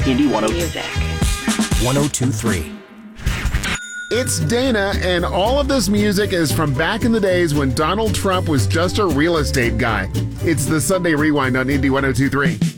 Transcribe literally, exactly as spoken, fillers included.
Indie one oh two. Music. one oh two three. It's Dana, and all of this music is from back in the days when Donald Trump was just a real estate guy. It's the Sunday Rewind on Indie one oh two three.